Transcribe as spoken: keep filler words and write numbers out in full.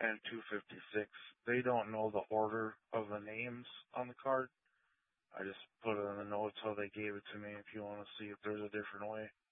and two fifty-six. They don't know the order of the names on the card. I just put it in the notes how they gave it to me if you want to see if there's a different way.